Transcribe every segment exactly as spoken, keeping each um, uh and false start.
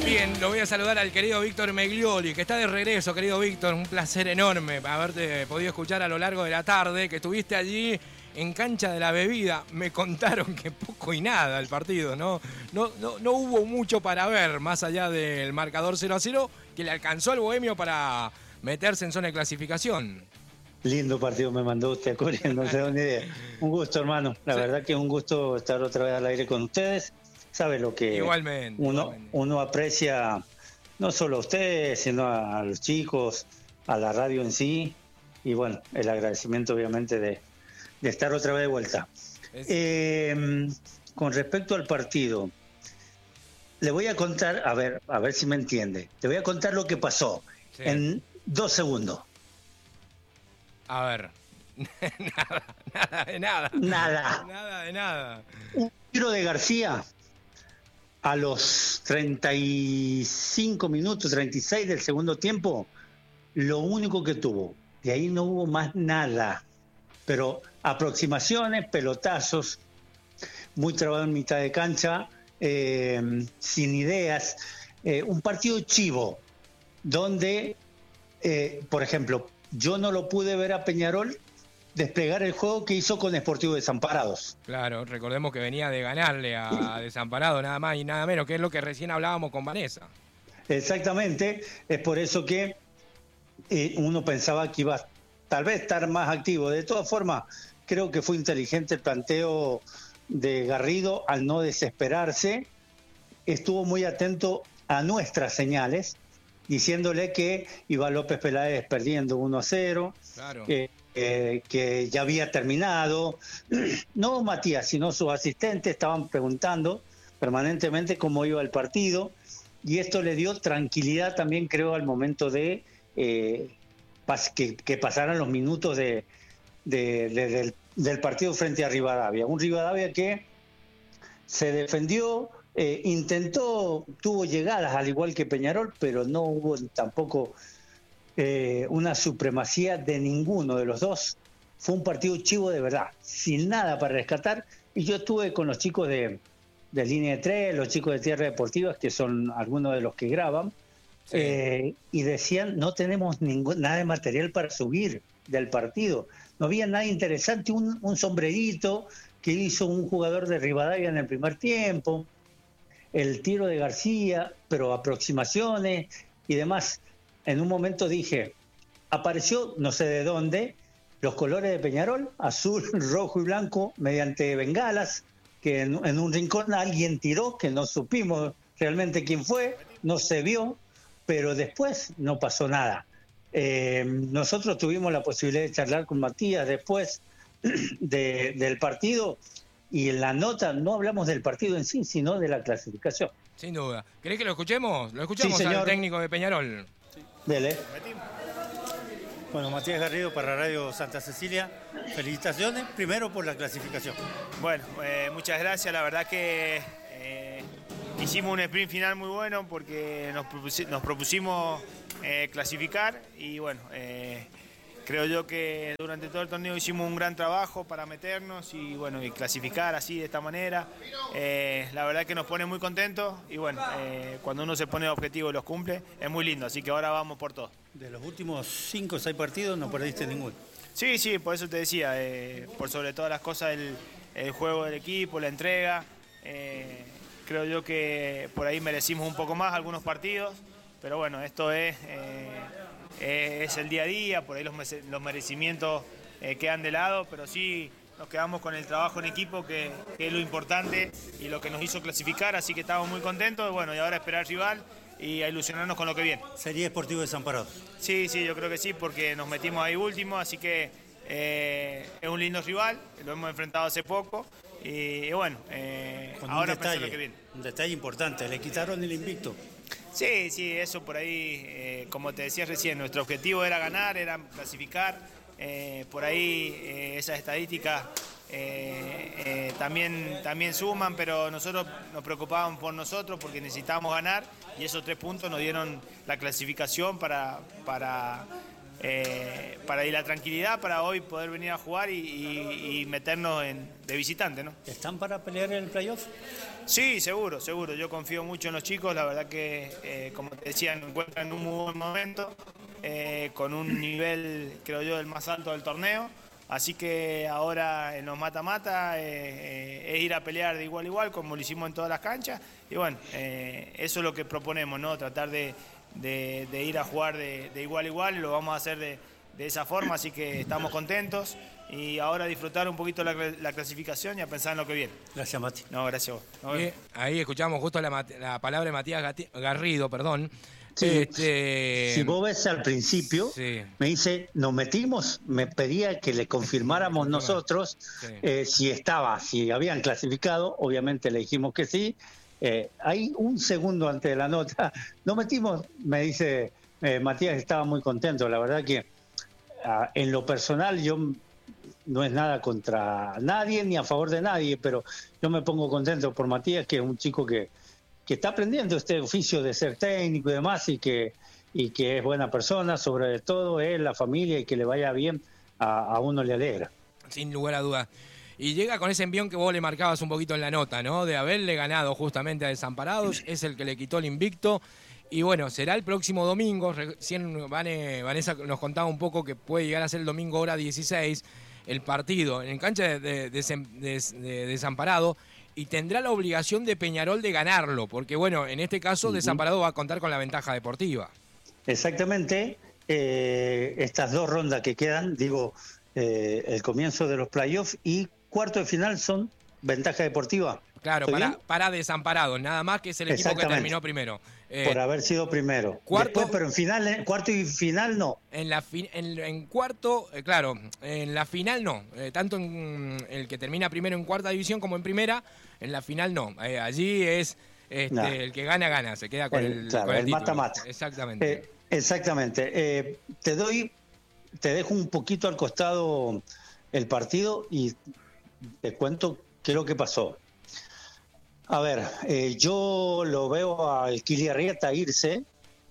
Bien, lo voy a saludar al querido Víctor Meglioli, que está de regreso, querido Víctor. Un placer enorme haberte podido escuchar a lo largo de la tarde, que estuviste allí en Cancha de la Bebida. Me contaron que poco y nada el partido, ¿no? No, no, no hubo mucho para ver, más allá del marcador cero a cero, que le alcanzó al Bohemio para meterse en zona de clasificación. Lindo partido me mandó usted, Cori, no se da una idea. Un gusto, hermano. La sí. verdad que es un gusto estar otra vez al aire con ustedes. Sabe lo que igualmente, uno, igualmente. uno aprecia, no solo a ustedes, sino a, a los chicos, a la radio en sí. Y bueno, el agradecimiento obviamente de, de estar otra vez de vuelta. Es... Eh, con respecto al partido, le voy a contar, a ver, a ver si me entiende. Le voy a contar lo que pasó sí. en dos segundos. A ver, nada, nada de nada. Nada. Nada de nada. Un tiro de García a los treinta y cinco minutos, treinta y seis del segundo tiempo, lo único que tuvo. De ahí no hubo más nada. Pero aproximaciones, pelotazos, muy trabado en mitad de cancha, eh, sin ideas. Eh, un partido chivo, donde, eh, por ejemplo, yo no lo pude ver a Peñarol desplegar el juego que hizo con Sportivo Desamparados. Claro, recordemos que venía de ganarle a Desamparado nada más y nada menos, que es lo que recién hablábamos con Vanessa. Exactamente, es por eso que eh, uno pensaba que iba a tal vez estar más activo. De todas formas, creo que fue inteligente el planteo de Garrido al no desesperarse. Estuvo muy atento a nuestras señales, diciéndole que iba López Peláez perdiendo uno a cero, claro. eh, eh, que ya había terminado. No Matías, sino sus asistentes estaban preguntando permanentemente cómo iba el partido, y esto le dio tranquilidad también, creo, al momento de eh, pas- que, que pasaran los minutos de, de, de, del, del partido frente a Rivadavia. Un Rivadavia que se defendió, Eh, intentó, tuvo llegadas al igual que Peñarol, pero no hubo tampoco eh, una supremacía de ninguno de los dos. Fue un partido chivo de verdad, sin nada para rescatar. Y yo estuve con los chicos de, de Línea de Tres, los chicos de Tierra Deportivas, que son algunos de los que graban, sí. eh, y decían, no tenemos ningún, nada de material para subir del partido. No había nada interesante, un, un sombrerito que hizo un jugador de Rivadavia en el primer tiempo, el tiro de García, pero aproximaciones y demás. En un momento dije, apareció, no sé de dónde, los colores de Peñarol, azul, rojo y blanco, mediante bengalas, que en, en un rincón alguien tiró, que no supimos realmente quién fue, no se vio, pero después no pasó nada. Eh, nosotros tuvimos la posibilidad de charlar con Matías después de, del partido, y en la nota no hablamos del partido en sí, sino de la clasificación. Sin duda. ¿Querés que lo escuchemos? Lo escuchamos sí, al técnico de Peñarol. Sí. Dele. Bueno, Matías Garrido para Radio Santa Cecilia. Felicitaciones, primero por la clasificación. Bueno, eh, muchas gracias. La verdad que eh, hicimos un sprint final muy bueno porque nos, propus- nos propusimos eh, clasificar y bueno... Eh, Creo yo que durante todo el torneo hicimos un gran trabajo para meternos y bueno y clasificar así de esta manera. Eh, la verdad que nos pone muy contentos y bueno, eh, cuando uno se pone objetivos y los cumple, es muy lindo, así que ahora vamos por todo. De los últimos cinco o seis partidos no perdiste ninguno. Sí, sí, por eso te decía, eh, por sobre todas las cosas el, el juego del equipo, la entrega. Eh, creo yo que por ahí merecimos un poco más algunos partidos, pero bueno, esto es... Eh, es el día a día, por ahí los, los merecimientos eh, quedan de lado, pero sí nos quedamos con el trabajo en equipo que, que es lo importante y lo que nos hizo clasificar, así que estamos muy contentos, bueno, y ahora esperar al rival y a ilusionarnos con lo que viene. ¿Sería Sportivo Desamparados? Sí, sí, yo creo que sí, porque nos metimos ahí último, así que eh, es un lindo rival, lo hemos enfrentado hace poco y, y bueno, eh, ahora pensar lo que viene. Un detalle importante, le quitaron el invicto. Sí, sí, eso por ahí, eh, como te decía recién, nuestro objetivo era ganar, era clasificar, eh, por ahí eh, esas estadísticas eh, eh, también, también suman, pero nosotros nos preocupábamos por nosotros porque necesitábamos ganar y esos tres puntos nos dieron la clasificación para, para, eh, para ir la tranquilidad, para hoy poder venir a jugar y, y, y meternos en, de visitante, ¿no? ¿Están para pelear el playoff? Sí, seguro, seguro. Yo confío mucho en los chicos. La verdad que, eh, como te decía, nos encuentran en un muy buen momento, eh, con un nivel, creo yo, el más alto del torneo. Así que ahora en los mata-mata eh, eh, es ir a pelear de igual a igual, como lo hicimos en todas las canchas. Y bueno, eh, eso es lo que proponemos, ¿no? Tratar de, de, de ir a jugar de, de igual a igual. Lo vamos a hacer de, de esa forma, así que estamos contentos. Y ahora disfrutar un poquito la, la clasificación y a pensar en lo que viene. Gracias, Mati. No, gracias a vos. Eh, ahí escuchamos justo la, la palabra de Matías Gati, Garrido, perdón. Sí. Este... Si vos ves al principio, sí. me dice, nos metimos, me pedía que le confirmáramos nosotros sí. eh, si estaba, si habían clasificado, obviamente le dijimos que sí. Eh, ahí un segundo antes de la nota, nos metimos, me dice eh, Matías, estaba muy contento, la verdad que ah, en lo personal yo no es nada contra nadie ni a favor de nadie, pero yo me pongo contento por Matías, que es un chico que, que está aprendiendo este oficio de ser técnico y demás, y que, y que es buena persona, sobre todo él, la familia, y que le vaya bien, a, a uno le alegra. Sin lugar a dudas. Y llega con ese envión que vos le marcabas un poquito en la nota, ¿no? De haberle ganado justamente a Desamparados, es el que le quitó el invicto. Y bueno, será el próximo domingo. Recién Vanessa nos contaba un poco que puede llegar a ser el domingo hora dieciséis. El partido en cancha de, de, de, de, de Desamparado, y tendrá la obligación de Peñarol de ganarlo, porque bueno, en este caso uh-huh. Desamparado va a contar con la ventaja deportiva. Exactamente, eh, estas dos rondas que quedan, digo, eh, el comienzo de los playoffs y cuarto de final son ventaja deportiva. Claro, para, para Desamparados, nada más, que es el equipo que terminó primero. Eh, por haber sido primero. Cuarto, Después, pero en final, en cuarto y final no. En la fi, en, en cuarto, eh, claro, en la final no. Eh, tanto en el que termina primero en cuarta división como en primera, en la final no. Eh, allí es este, no. el que gana, gana, se queda con el, el Claro, con el, el mata-mata. Exactamente. Eh, exactamente. Eh, te doy, te dejo un poquito al costado el partido y te cuento qué es lo que pasó. A ver, eh, yo lo veo al Kili Arrieta irse,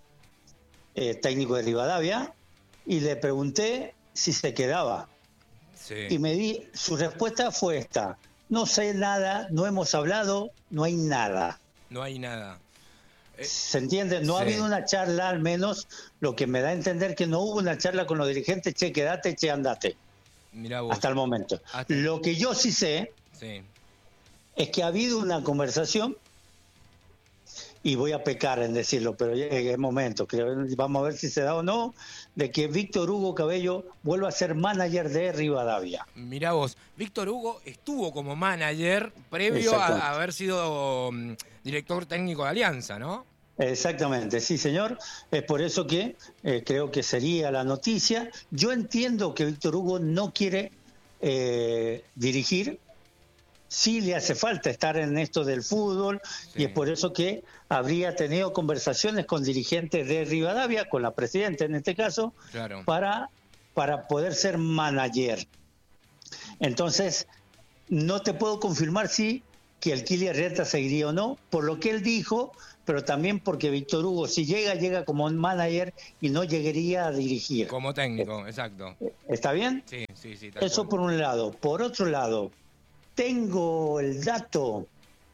eh, técnico de Rivadavia, y le pregunté si se quedaba. Sí. Y me di, su respuesta fue esta: no sé nada, no hemos hablado, no hay nada. No hay nada. Eh, ¿Se entiende? No sí. ha habido una charla, al menos, lo que me da a entender que no hubo una charla con los dirigentes, che, quedate, che, andate. Mirá vos. Hasta el momento. Hasta... Lo que yo sí sé... Sí. es que ha habido una conversación, y voy a pecar en decirlo, pero ya es momento, creo, vamos a ver si se da o no, de que Víctor Hugo Cabello vuelva a ser manager de Rivadavia. Mirá vos, Víctor Hugo estuvo como manager previo a, a haber sido um, director técnico de Alianza, ¿no? Exactamente, sí señor, es por eso que eh, creo que sería la noticia. Yo entiendo que Víctor Hugo no quiere eh, dirigir. Sí le hace falta estar en esto del fútbol, sí. Y es por eso que habría tenido conversaciones con dirigentes de Rivadavia, con la presidenta en este caso, claro. para, para poder ser manager. Entonces, no te puedo confirmar si que el Kili Arrieta seguiría o no, por lo que él dijo, pero también porque Víctor Hugo, si llega, llega como un manager y no llegaría a dirigir. Como técnico, exacto. ¿Está bien? Sí, sí, sí. Tal Eso cual. por un lado. Por otro lado, tengo el dato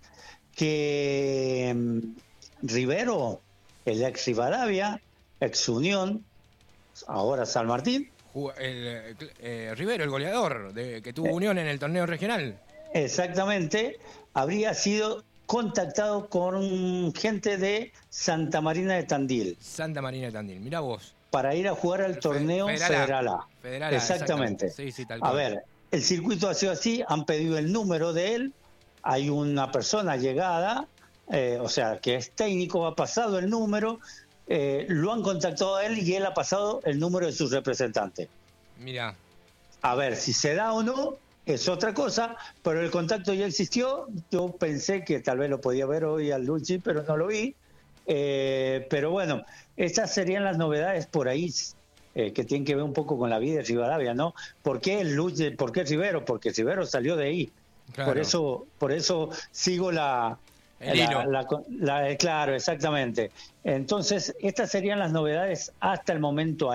que Rivero, el ex Rivadavia, ex Unión, ahora San Martín. El, eh, Rivero, el goleador de, que tuvo eh, Unión en el torneo regional. Exactamente, habría sido contactado con gente de Santa Marina de Tandil. Santa Marina de Tandil, mirá vos. Para ir a jugar al torneo Federal A. Federal A. Federal A, exactamente. exactamente. Sí, sí, tal cual. A ver, el circuito ha sido así, han pedido el número de él, hay una persona llegada, eh, o sea, que es técnico, ha pasado el número, eh, lo han contactado a él y él ha pasado el número de sus representantes. Mirá. A ver, si se da o no, es otra cosa, pero el contacto ya existió, yo pensé que tal vez lo podía ver hoy al Luchi, pero no lo vi, eh, pero bueno, estas serían las novedades por ahí, Eh, que tienen que ver un poco con la vida de Rivadavia, ¿no? ¿Por qué el Luche, por qué Rivero? Porque Rivero salió de ahí. Claro. Por eso, por eso sigo la, la, la, la, la claro, exactamente. Entonces, estas serían las novedades hasta el momento ahí.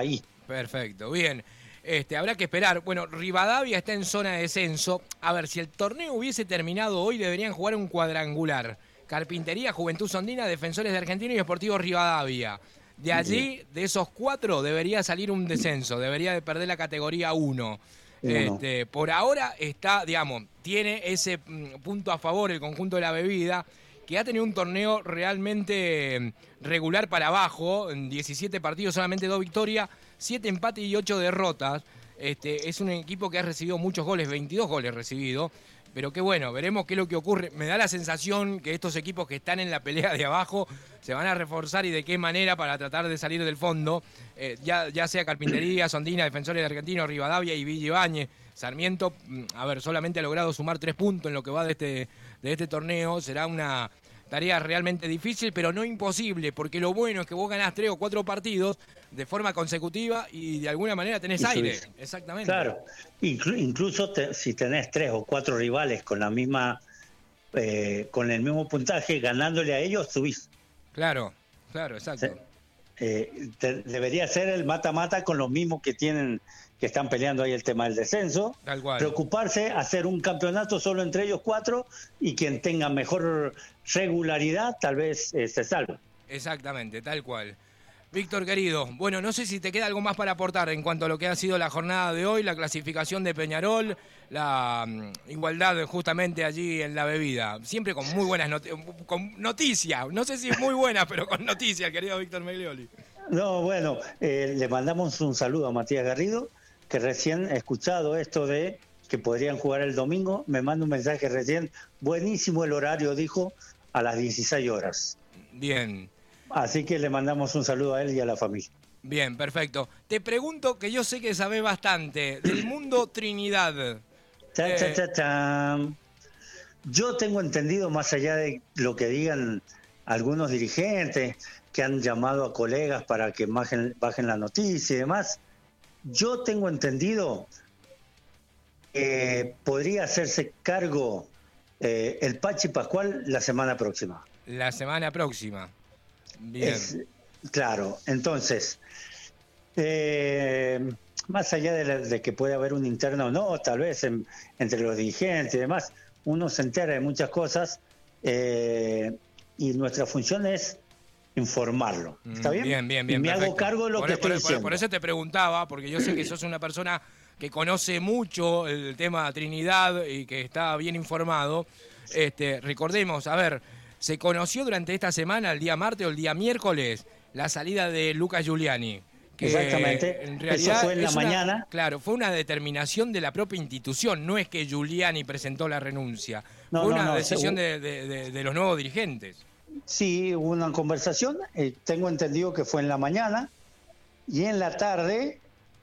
Perfecto, bien. Este, habrá que esperar. Bueno, Rivadavia está en zona de descenso. A ver, si el torneo hubiese terminado hoy, deberían jugar un cuadrangular. Carpintería, Juventud Sondina, Defensores de Argentino y Sportivo Rivadavia. De allí, de esos cuatro, debería salir un descenso. Debería de perder la categoría uno. Este, por ahora está, digamos, tiene ese mm, punto a favor el conjunto de la bebida, que ha tenido un torneo realmente regular para abajo, en diecisiete partidos, solamente dos victorias, siete empates y ocho derrotas. Este, es un equipo que ha recibido muchos goles, veintidós goles recibidos, pero qué bueno, veremos qué es lo que ocurre. Me da la sensación que estos equipos que están en la pelea de abajo se van a reforzar y de qué manera para tratar de salir del fondo, eh, ya, ya sea Carpintería, Sondina, Defensores de Argentino, Rivadavia y Villa Ibáñez. Sarmiento, a ver, solamente ha logrado sumar tres puntos en lo que va de este, de este torneo. Será una tarea realmente difícil, pero no imposible, porque lo bueno es que vos ganás tres o cuatro partidos de forma consecutiva y de alguna manera tenés y aire. subís. Exactamente. Claro, Inclu incluso te, si tenés tres o cuatro rivales con la misma, eh, con el mismo puntaje, ganándole a ellos, subís. Claro, claro, exacto. Eh, te, debería ser el mata-mata con los mismos que tienen, que están peleando ahí el tema del descenso. Tal cual. Preocuparse, hacer un campeonato solo entre ellos cuatro y quien tenga mejor regularidad tal vez eh, se salve. Exactamente, tal cual. Víctor, querido, bueno, no sé si te queda algo más para aportar en cuanto a lo que ha sido la jornada de hoy, la clasificación de Peñarol, la um, igualdad justamente allí en la bebida. Siempre con muy buenas not con noticias, no sé si es muy buena, pero con noticias, querido Víctor Meglioli. No, bueno, eh, le mandamos un saludo a Matías Garrido, que recién ha escuchado esto de que podrían jugar el domingo. Me manda un mensaje recién, buenísimo el horario, dijo, a las dieciséis horas. Bien. Así que le mandamos un saludo a él y a la familia. Bien, perfecto. Te pregunto, que yo sé que sabés bastante, del mundo Trinidad. Cha, Eh... cha, cha, cha. Yo tengo entendido, más allá de lo que digan algunos dirigentes que han llamado a colegas para que bajen, bajen la noticia y demás, yo tengo entendido que eh, podría hacerse cargo eh, el Pachi Pascual la semana próxima. La semana próxima. Bien. Es, claro, entonces, eh, más allá de, la, de que puede haber un interno o no, tal vez en, entre los dirigentes y demás, uno se entera de muchas cosas eh, y nuestra función es informarlo. ¿Está bien? Bien, bien, bien. Y me perfecto. hago cargo de lo por, que por, estoy por, diciendo. Por eso te preguntaba, porque yo sé que sos una persona que conoce mucho el tema Trinidad y que está bien informado. Este, recordemos, a ver, se conoció durante esta semana, el día martes o el día miércoles, la salida de Lucas Giuliani. Que Exactamente, en realidad eso fue en la una, mañana. Claro, fue una determinación de la propia institución, no es que Giuliani presentó la renuncia, No, fue no, una no, decisión se... de, de, de, de los nuevos dirigentes. Sí, hubo una conversación, eh, tengo entendido que fue en la mañana, y en la tarde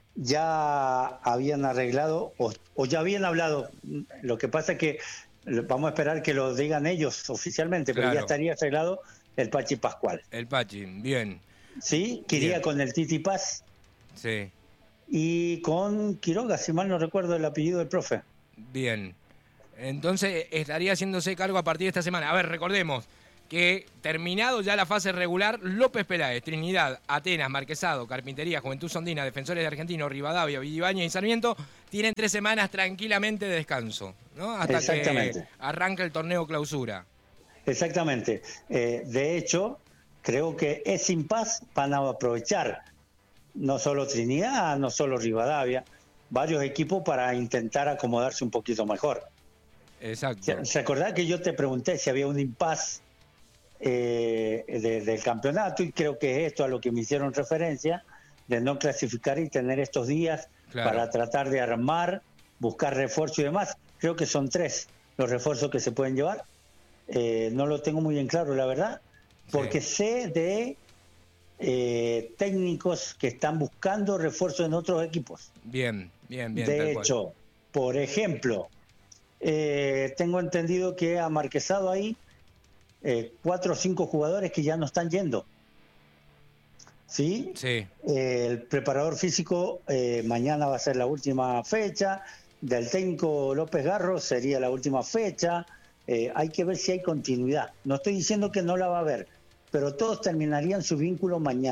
ya habían arreglado, o, o ya habían hablado, lo que pasa es que vamos a esperar que lo digan ellos oficialmente, pero claro. ya estaría arreglado el Pachi Pascual. El Pachi, bien. Sí, que iría con el Titi Paz. Sí. Y con Quiroga, si mal no recuerdo el apellido del profe. Bien. Entonces estaría haciéndose cargo a partir de esta semana. A ver, recordemos que terminado ya la fase regular, López Peláez, Trinidad, Atenas, Marquesado, Carpintería, Juventud Sondina, Defensores de Argentino, Rivadavia, Villa Ibáñez y Sarmiento tienen tres semanas tranquilamente de descanso, ¿no? Hasta que arranca el torneo clausura. Exactamente. Eh, de hecho, creo que ese impas van a aprovechar no solo Trinidad, no solo Rivadavia, varios equipos para intentar acomodarse un poquito mejor. Exacto. ¿Se acordás que yo te pregunté si había un impas eh, de, del campeonato? Y creo que es esto a lo que me hicieron referencia, de no clasificar y tener estos días claro. para tratar de armar, buscar refuerzo y demás. Creo que son tres los refuerzos que se pueden llevar. Eh, no lo tengo muy en claro, la verdad, porque sí. sé de eh, técnicos que están buscando refuerzos en otros equipos. Bien, bien, bien. De hecho, cual. por ejemplo, eh, tengo entendido que ha Marquesado ahí eh, cuatro o cinco jugadores que ya no están yendo. ¿Sí? Sí. Eh, el preparador físico eh, mañana va a ser la última fecha, del técnico López Garro sería la última fecha. Eh, hay que ver si hay continuidad. No estoy diciendo que no la va a haber, pero todos terminarían su vínculo mañana.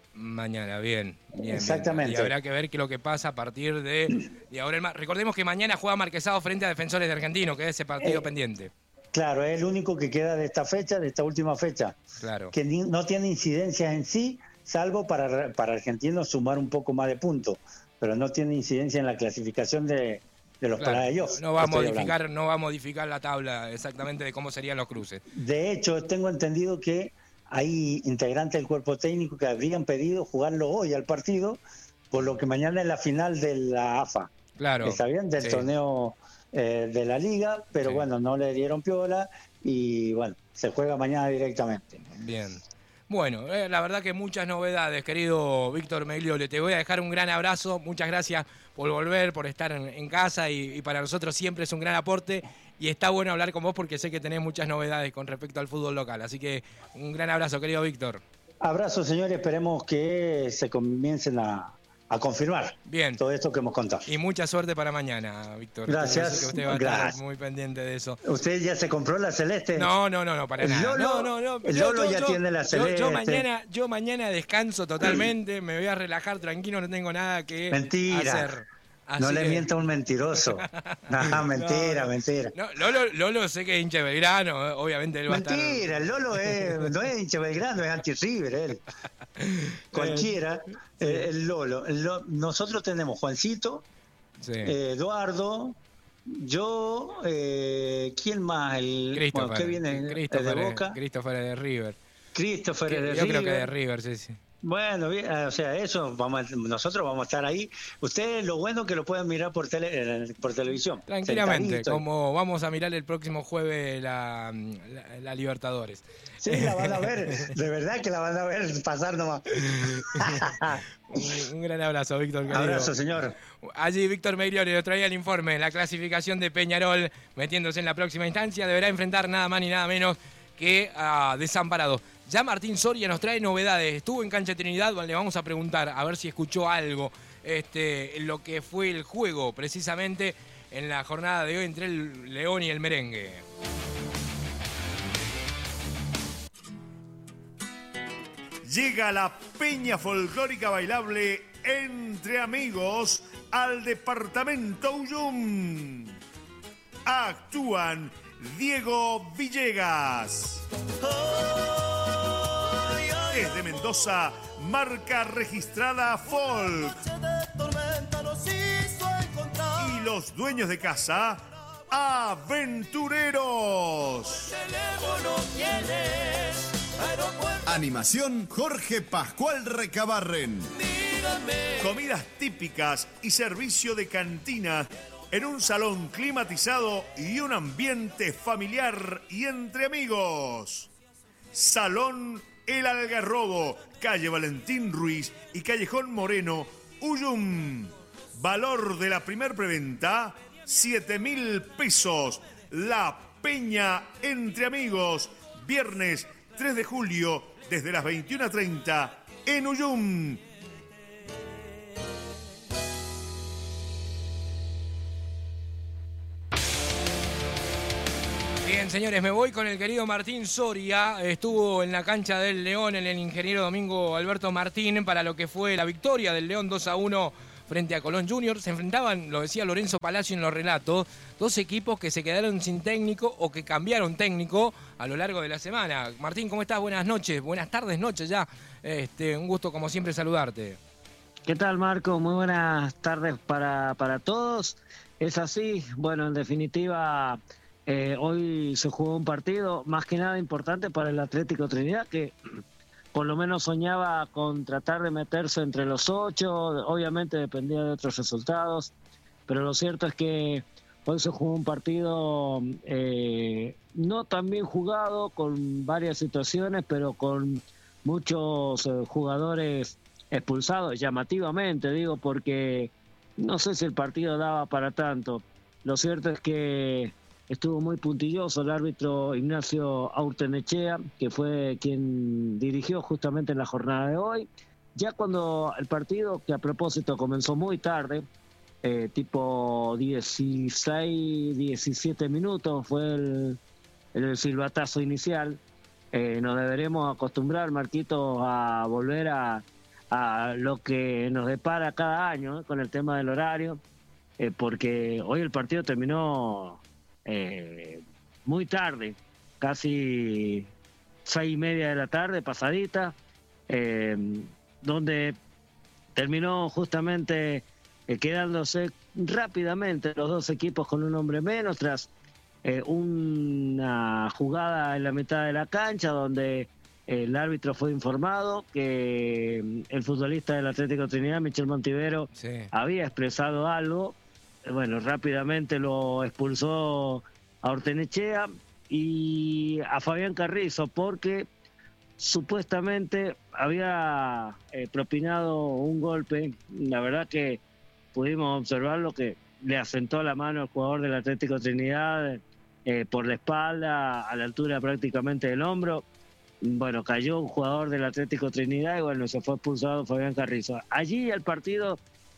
Mañana, bien, bien. Exactamente. Bien. Y habrá que ver qué es lo que pasa a partir de, de ahora. En más. Recordemos que mañana juega Marquesado frente a Defensores de Argentino, que es ese partido Eh, pendiente. Claro, es el único que queda de esta fecha, de esta última fecha. Claro. Que ni, no tiene incidencias en sí, salvo para, para Argentinos sumar un poco más de puntos, pero no tiene incidencia en la clasificación de, de los Claro. playoffs. No va a modificar, no va a modificar la tabla exactamente de cómo serían los cruces. De hecho, tengo entendido que hay integrantes del cuerpo técnico que habrían pedido jugarlo hoy al partido, por lo que mañana es la final de la A F A. Claro. ¿Está bien? Del Sí. torneo eh, de la liga, pero Sí. bueno, no le dieron piola y bueno, se juega mañana directamente. Bien. Bueno, eh, la verdad que muchas novedades, querido Víctor Meglioli. Te voy a dejar un gran abrazo. Muchas gracias por volver, por estar en, en casa y, y para nosotros siempre es un gran aporte. Y está bueno hablar con vos porque sé que tenés muchas novedades con respecto al fútbol local. Así que un gran abrazo, querido Víctor. Abrazo, señores. Esperemos que se comiencen a, a confirmar Bien. todo esto que hemos contado. Y mucha suerte para mañana, Víctor. Gracias. Yo sé que usted va a Gracias. estar muy pendiente de eso. ¿Usted ya se compró la celeste? No, no, no, no, para El nada. Lolo- no, no, no. el Yo- Lolo yo- ya yo- tiene la yo- celeste. Yo, mañana, yo mañana descanso totalmente, me voy a relajar tranquilo, no tengo nada que Mentira. hacer. Así No le que- mienta a un mentiroso. No, mentira, No, no. mentira. No, Lolo, Lolo sé que es hincha de Belgrano, eh, obviamente él va a estar. Mentira, el Lolo es, no es hincha Belgrano, es anti-River él. Cualquiera, eh, el Lolo. El Lo- Nosotros tenemos Juancito, Sí. eh, Eduardo, yo, eh, ¿quién más? El, Christopher. bueno, ¿qué viene? ¿El Christopher, de Boca? Christopher de River. Christopher es de Yo creo River. que de River, sí, sí. Bueno, bien, eh, o sea, eso, vamos a- nosotros vamos a estar ahí. Ustedes lo bueno que lo pueden mirar por tele, eh, por televisión. Tranquilamente, sentadito. como vamos a mirar el próximo jueves la, la, la Libertadores. Sí, la van a ver, de verdad que la van a ver pasar nomás. Un, un gran abrazo, Víctor. Querido. Abrazo, señor. Allí Víctor Meglioli nos traía el informe. La clasificación de Peñarol, metiéndose en la próxima instancia, deberá enfrentar nada más ni nada menos que a Desamparado. Ya Martín Soria nos trae novedades. Estuvo en Cancha Trinidad, le vamos a preguntar a ver si escuchó algo. Este, lo que fue el juego precisamente en la jornada de hoy entre el León y el Merengue. Llega la Peña Folclórica Bailable Entre Amigos al departamento Uyum. Actúan Diego Villegas. Desde Mendoza, marca registrada Folk. Y los dueños de casa, Aventureros. Animación Jorge Pascual Recabarren. Comidas típicas y servicio de cantina en un salón climatizado y un ambiente familiar y entre amigos. Salón El Algarrobo, calle Valentín Ruiz y Callejón Moreno, Uyum. Valor de la primer preventa, siete mil pesos. La Peña Entre Amigos, viernes tres de julio, desde las veintiuna treinta, en Uyum. Bien, señores, me voy con el querido Martín Soria. Estuvo en la cancha del León, en el ingeniero Domingo Alberto Martín, para lo que fue la victoria del León dos a uno frente a Colón Junior. Se enfrentaban, lo decía Lorenzo Palacio en los relatos, dos equipos que se quedaron sin técnico o que cambiaron técnico a lo largo de la semana. Martín, ¿cómo estás? Buenas noches, buenas tardes, noches ya. Este, un gusto, como siempre, saludarte. ¿Qué tal, Marco? Muy buenas tardes para, para todos. Es así, bueno, en definitiva, eh, hoy se jugó un partido más que nada importante para el Atlético Trinidad, que por lo menos soñaba con tratar de meterse entre los ocho, obviamente dependía de otros resultados, pero lo cierto es que hoy se jugó un partido eh, no tan bien jugado, con varias situaciones, pero con muchos eh, jugadores expulsados, llamativamente digo, porque no sé si el partido daba para tanto. Lo cierto es que estuvo muy puntilloso el árbitro Ignacio Aurtenechea, que fue quien dirigió justamente en la jornada de hoy. Ya cuando el partido, que a propósito comenzó muy tarde, eh, tipo dieciséis, diecisiete minutos fue el, el silbatazo inicial, eh, nos deberemos acostumbrar, Marquito, a volver a a lo que nos depara cada año, ¿eh? Con el tema del horario, eh, porque hoy el partido terminó eh, muy tarde, casi seis y media de la tarde, pasadita, eh, donde terminó justamente eh, quedándose rápidamente los dos equipos con un hombre menos, tras eh, una jugada en la mitad de la cancha donde el árbitro fue informado que el futbolista del Atlético Trinidad, Michel Montivero, sí. había expresado algo. Bueno, rápidamente lo expulsó a Ortenechea y a Fabián Carrizo porque supuestamente había eh, propinado un golpe. La verdad que pudimos observar lo que le asentó la mano al jugador del Atlético Trinidad eh, por la espalda, a la altura prácticamente del hombro. Bueno, cayó un jugador del Atlético Trinidad y bueno, se fue expulsado Fabián Carrizo. Allí el partido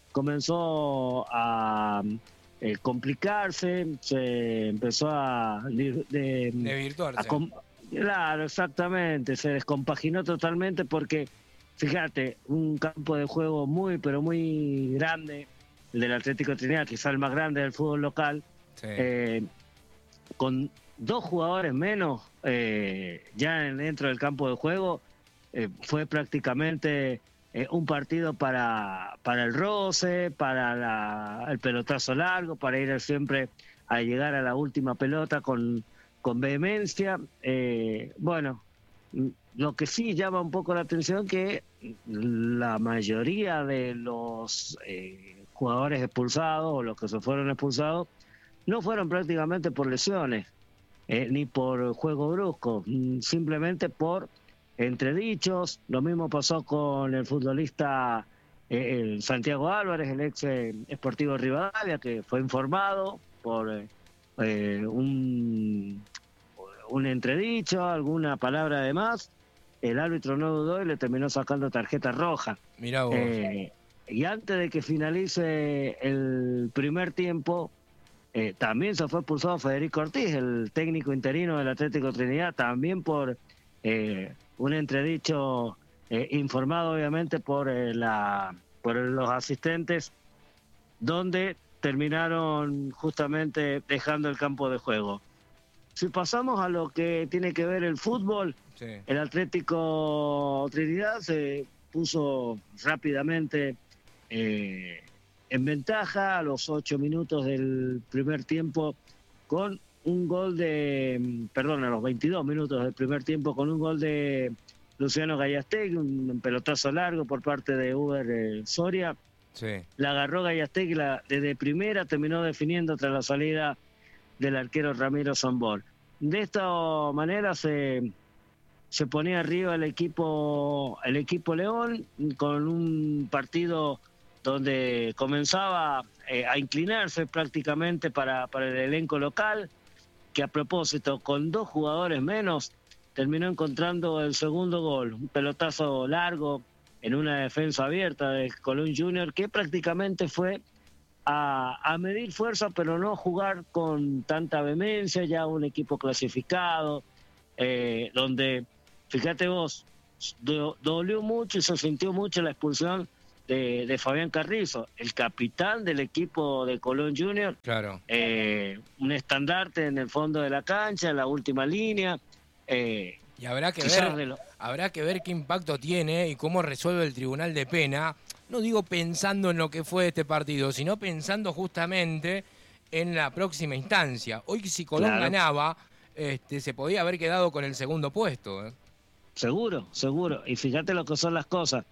comenzó a eh, complicarse, se empezó a... De, de, de virtuarse. A, claro, exactamente, se descompaginó totalmente porque, fíjate, un campo de juego muy, pero muy grande, el del Atlético Trinidad, quizá el más grande del fútbol local, sí. eh, con dos jugadores menos eh, ya dentro del campo de juego, eh, fue prácticamente eh, un partido para, para el roce, para la, el pelotazo largo, para ir siempre a llegar a la última pelota con, con vehemencia. Eh, bueno, lo que sí llama un poco la atención que la mayoría de los eh, jugadores expulsados o los que se fueron expulsados no fueron prácticamente por lesiones. Eh, ni por juego brusco, simplemente por entredichos. Lo mismo pasó con el futbolista eh, el Santiago Álvarez, el ex eh, Sportivo Rivadavia, que fue informado por eh, un, un entredicho, alguna palabra de más. El árbitro no dudó y le terminó sacando tarjeta roja. Mirá vos. Eh, y antes de que finalice el primer tiempo, Eh, también se fue expulsado Federico Ortiz, el técnico interino del Atlético Trinidad, también por eh, un entredicho eh, informado obviamente por, eh, la, por los asistentes, donde terminaron justamente dejando el campo de juego. Si pasamos a lo que tiene que ver el fútbol, sí. El Atlético Trinidad se puso rápidamente eh, en ventaja a los ocho minutos del primer tiempo con un gol de, perdón, a los veintidós minutos del primer tiempo con un gol de Luciano Gallastegui, un pelotazo largo por parte de Uber eh, Soria. Sí. La agarró Gallastegui la, desde primera, terminó definiendo tras la salida del arquero Ramiro Zambor. De esta manera se, se ponía arriba el equipo, el equipo León con un partido donde comenzaba eh, a inclinarse prácticamente para, para el elenco local, que a propósito, con dos jugadores menos, terminó encontrando el segundo gol, un pelotazo largo en una defensa abierta de Colón Junior, que prácticamente fue a, a medir fuerza, pero no jugar con tanta vehemencia, ya un equipo clasificado, eh, donde, fíjate vos, do, dolió mucho y se sintió mucho la expulsión De, de Fabián Carrizo, el capitán del equipo de Colón Junior, claro. eh, un estandarte en el fondo de la cancha, en la última línea. Eh, y habrá que ver, lo... habrá que ver qué impacto tiene y cómo resuelve el Tribunal de Pena. No digo pensando en lo que fue este partido, sino pensando justamente en la próxima instancia. Hoy si Colón claro. ganaba, este, se podía haber quedado con el segundo puesto. ¿eh? Seguro, seguro. Y fíjate lo que son las cosas.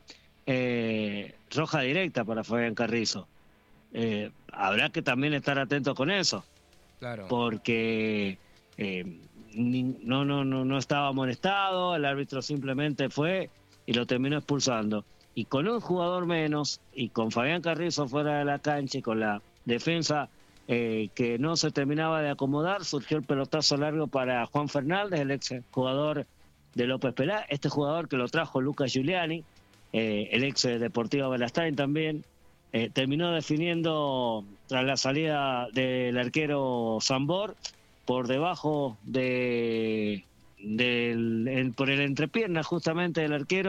Eh, roja directa para Fabián Carrizo. Eh, habrá que también estar atentos con eso, claro. porque eh, ni, no, no, no, no estaba amonestado, el árbitro simplemente fue y lo terminó expulsando. Y con un jugador menos, y con Fabián Carrizo fuera de la cancha y con la defensa eh, que no se terminaba de acomodar, surgió el pelotazo largo para Juan Fernández, el ex jugador de López Pelá, este jugador que lo trajo Lucas Giuliani, Eh, el ex Deportivo Belastain también, eh, terminó definiendo tras la salida del arquero Zambor por debajo de, del, el, por el entrepierna justamente del arquero,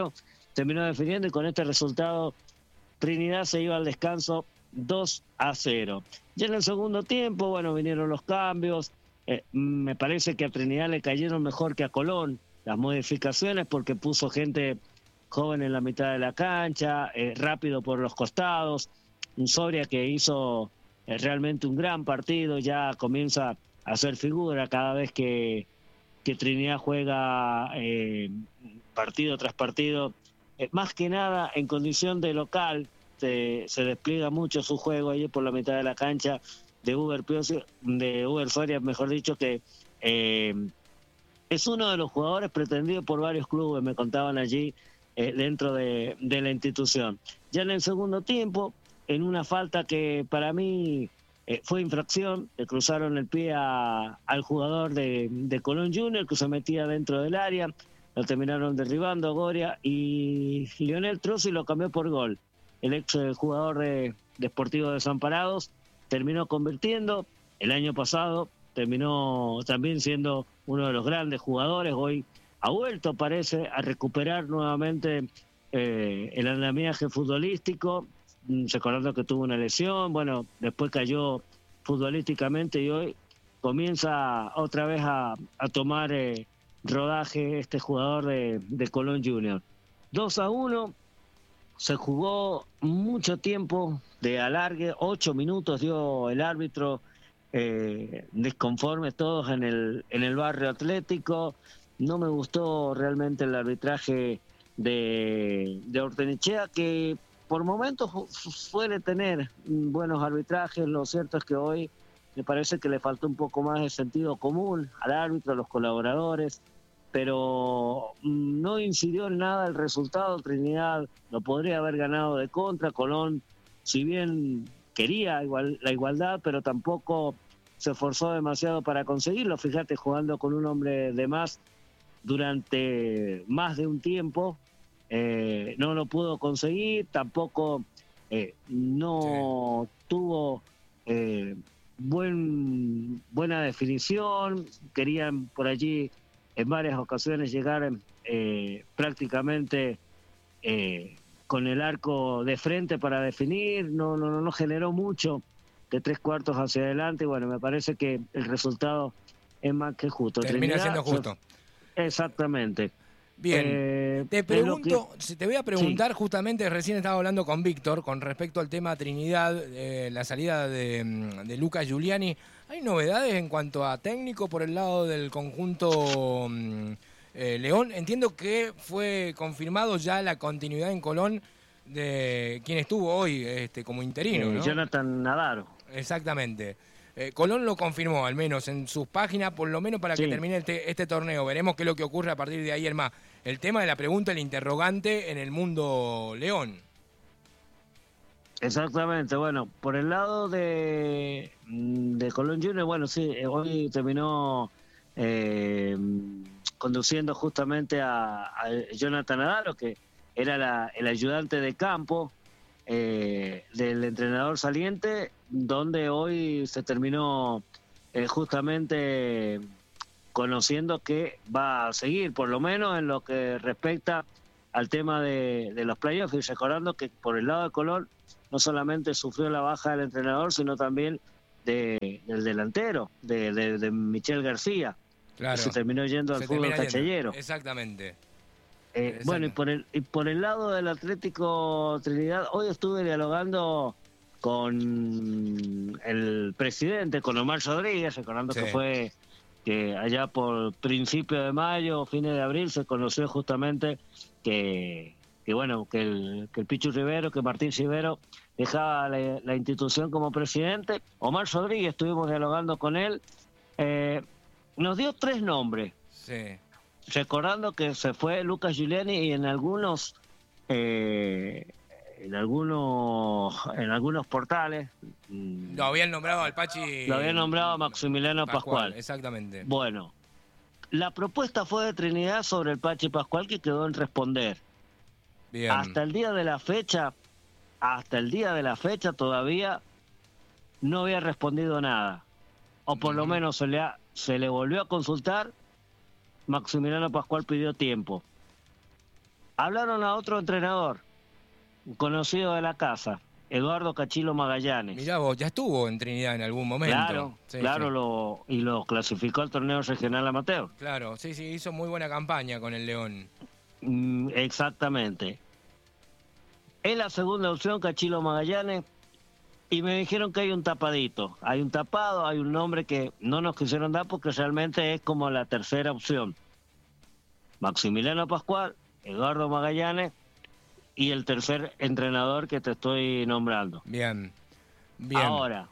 terminó definiendo y con este resultado Trinidad se iba al descanso dos a cero. Ya en el segundo tiempo, bueno, vinieron los cambios. Eh, me parece que a Trinidad le cayeron mejor que a Colón las modificaciones porque puso gente joven en la mitad de la cancha, eh, rápido por los costados. Un Soria que hizo eh, realmente un gran partido, ya comienza a hacer figura cada vez que, que Trinidad juega eh, partido tras partido. Eh, más que nada en condición de local, se, se despliega mucho su juego ahí por la mitad de la cancha de Uber Piosi, de Uber Soria, mejor dicho, que eh, es uno de los jugadores pretendidos por varios clubes, me contaban allí eh, dentro de, de la institución. Ya en el segundo tiempo, en una falta que para mí eh, fue infracción, le cruzaron el pie a, al jugador de, de Colón Junior que se metía dentro del área, lo terminaron derribando a Goria y Lionel Trozzi lo cambió por gol. El ex jugador de, de Sportivo Desamparados terminó convirtiendo. El año pasado terminó también siendo uno de los grandes jugadores. Hoy ha vuelto, parece, a recuperar nuevamente eh, el andamiaje futbolístico, recordando que tuvo una lesión, bueno, después cayó futbolísticamente y hoy comienza otra vez a, a tomar eh, rodaje este jugador de, de Colón Junior. dos a uno, se jugó mucho tiempo de alargue, ocho minutos dio el árbitro, eh, desconformes todos en el, en el barrio atlético. No me gustó realmente el arbitraje de, de Ortenechea, que por momentos suele tener buenos arbitrajes. Lo cierto es que hoy me parece que le faltó un poco más de sentido común al árbitro, a los colaboradores, pero no incidió en nada el resultado. Trinidad lo podría haber ganado de contra. Colón, si bien quería igual, la igualdad, pero tampoco se esforzó demasiado para conseguirlo. Fíjate, jugando con un hombre de más durante más de un tiempo, eh, no lo pudo conseguir, tampoco eh, no sí. tuvo eh, buen buena definición. Querían por allí en varias ocasiones llegar eh, prácticamente eh, con el arco de frente para definir. No, no, no generó mucho de tres cuartos hacia adelante y bueno, me parece que el resultado es más que justo. Termina Trinidad, siendo justo. Exactamente. Bien, eh, te pregunto, que... te voy a preguntar sí. justamente, recién estaba hablando con Víctor con respecto al tema Trinidad, eh, la salida de, de Lucas Giuliani. ¿Hay novedades en cuanto a técnico por el lado del conjunto eh, León? Entiendo que fue confirmado ya la continuidad en Colón de quien estuvo hoy este, como interino, eh, ¿no? Jonathan Nadaro. Exactamente. Eh, Colón lo confirmó, al menos en sus páginas, por lo menos para sí. que termine este, este torneo. Veremos qué es lo que ocurre a partir de ahí en más. El tema de la pregunta, el interrogante en el mundo León. Exactamente, bueno, por el lado de, de Colón Junior, bueno, sí, hoy terminó eh, conduciendo justamente a, a Jonathan Nadaro, que era la, el ayudante de campo eh, del entrenador saliente, donde hoy se terminó eh, justamente conociendo que va a seguir, por lo menos en lo que respecta al tema de, de los playoffs, y recordando que por el lado de Colón no solamente sufrió la baja del entrenador, sino también de, del delantero, de, de, de Michel García, claro. que se terminó yendo al fútbol cachellero. Exactamente. Eh, bueno, y por el y por el lado del Atlético Trinidad, hoy estuve dialogando con el presidente, con Omar Rodríguez, recordando sí. que fue que allá por principio de mayo, fines de abril, se conoció justamente que, que bueno, que el, que el Pichu Rivero, que Martín Rivero dejaba la, la institución como presidente. Omar Rodríguez, estuvimos dialogando con él, eh, nos dio tres nombres. Sí. Recordando que se fue Lucas Giuliani y en algunos eh, en algunos en algunos portales lo habían nombrado al Pachi, lo habían nombrado a Maximiliano Pascual, Pascual. Exactamente. Bueno, la propuesta fue de Trinidad sobre el Pachi Pascual, que quedó en responder. Bien. Hasta el día de la fecha, hasta el día de la fecha todavía no había respondido nada, o por uh-huh. lo menos se le ha, se le volvió a consultar. Maximiliano Pascual pidió tiempo. hablaron a otro entrenador, un conocido de la casa, Eduardo Cachilo Magallanes. Mirá vos, ya estuvo en Trinidad en algún momento. Claro, sí, claro, sí. Lo, y lo clasificó al torneo regional amateur. Claro, sí, sí, hizo muy buena campaña con el León. Mm, exactamente. Es la segunda opción, Cachilo Magallanes, y me dijeron que hay un tapadito. Hay un tapado, hay un nombre que no nos quisieron dar porque realmente es como la tercera opción. Maximiliano Pascual, Eduardo Magallanes y el tercer entrenador que te estoy nombrando. Bien, bien. Ahora,